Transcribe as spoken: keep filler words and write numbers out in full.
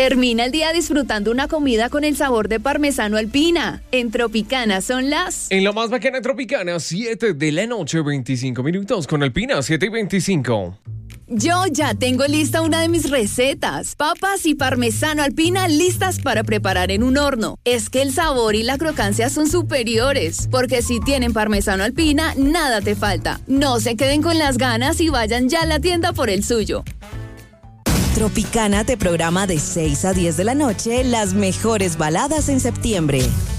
Termina el día disfrutando una comida con el sabor de parmesano Alpina. En Tropicana son las... En la más bacana Tropicana, siete de la noche, veinticinco minutos con Alpina, siete y veinticinco. Yo ya tengo lista una de mis recetas. Papas y parmesano Alpina listas para preparar en un horno. Es que el sabor y la crocancia son superiores, porque si tienen parmesano Alpina, nada te falta. No se queden con las ganas y vayan ya a la tienda por el suyo. Tropicana te programa de seis a diez de la noche las mejores baladas en septiembre.